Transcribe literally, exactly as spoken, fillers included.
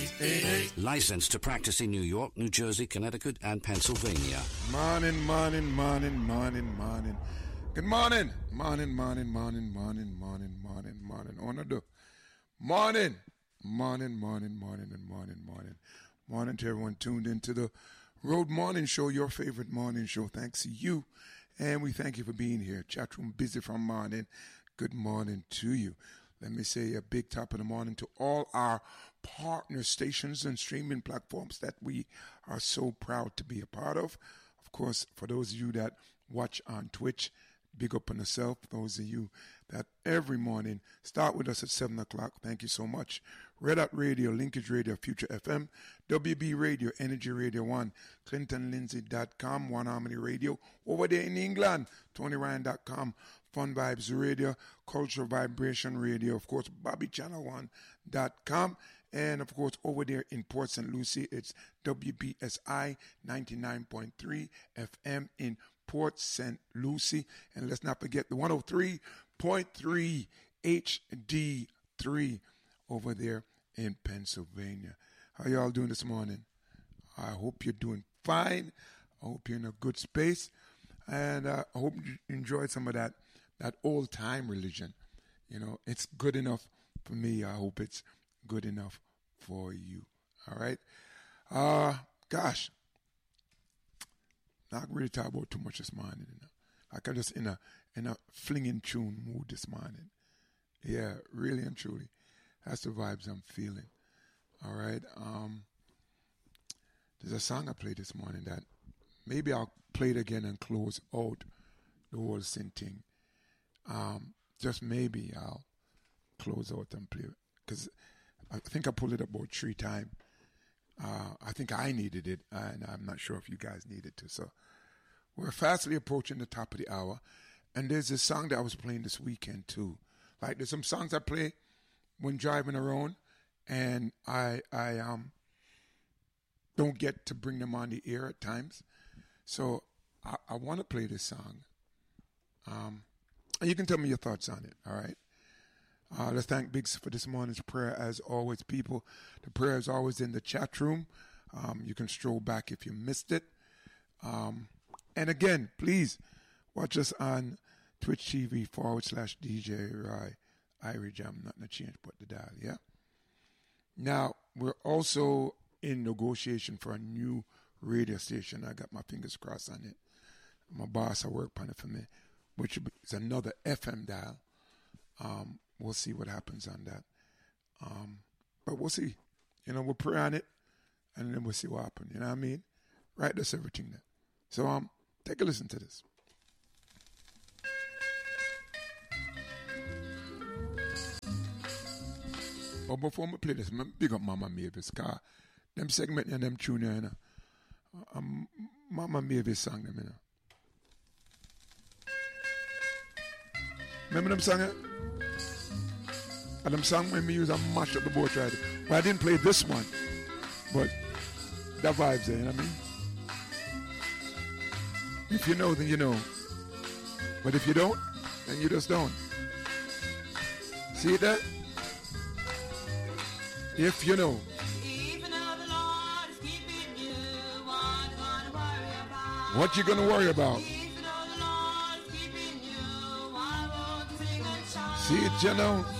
Hey, hey. Licensed to practice in New York, New Jersey, Connecticut, and Pennsylvania. Morning, morning, morning, morning, morning. Good morning. Morning, morning, morning, morning, morning, morning, morning. Honor the morning. Morning, morning, morning, and morning, morning. Morning to everyone tuned into the Road Morning Show, your favorite morning show. Thanks to you. And we thank you for being here. Chat room busy from morning. Good morning to you. Let me say a big top of the morning to all our partner stations and streaming platforms that we are so proud to be a part of. Of course, for those of you that watch on Twitch, big up on yourself. Those of you that every morning start with us at seven o'clock, thank you so much. Red Hot Radio, Linkage Radio, Future F M, W B Radio, Energy Radio one, Clinton Lindsay dot com, One Harmony Radio. Over there in England, Tony Ryan dot com, Fun Vibes Radio, Cultural Vibration Radio, of course, Bobby Channel one dot com. And, of course, over there in Port Saint Lucie, it's W B S I ninety-nine point three F M in Port Saint Lucie. And let's not forget the one oh three point three H D three over there in Pennsylvania. How y'all doing this morning? I hope you're doing fine. I hope you're in a good space. And uh, I hope you enjoyed some of that, that old-time religion. You know, it's good enough for me. I hope it's good enough for you. All right? Uh, gosh. Not really talk about too much this morning. You know? Like I'm just in a in a flinging tune mood this morning. Yeah, really and truly. That's the vibes I'm feeling. All right? Um, there's a song I played this morning that maybe I'll play it again and close out the whole sin thing. Um, just maybe I'll close out and play it. Because I think I pulled it about three times. Uh, I think I needed it, and I'm not sure if you guys need it too. So we're fastly approaching the top of the hour, and there's this song that I was playing this weekend too. Like there's some songs I play when driving around, and I I um don't get to bring them on the air at times. So I, I want to play this song. Um, and you can tell me your thoughts on it. All right. Uh, let's thank Biggs for this morning's prayer. As always, people, the prayer is always in the chat room. Um, you can stroll back if you missed it. Um, and again, please watch us on Twitch T V forward slash D J Roy Irie Jam. Nothing to change but the dial, yeah? Now, we're also in negotiation for a new radio station. I got my fingers crossed on it. My boss, I work on it for me, which is another F M dial. Um, We'll see what happens on that. Um, but we'll see. You know, we'll pray on it, and then we'll see what happens. You know what I mean? Right? That's everything there. So um, take a listen to this. But before we play this, I'm big up Mama Mavis, because them segment and them tune, you know. Um, Mama Mavis sang them, you know. Remember them song? Eh? And them song when we use a mash up the boat ride. Well, I didn't play this one, but that vibe's there, you know what I mean? If you know, then you know. But if you don't, then you just don't. See that? If you know. What you gonna worry about? See it, you know?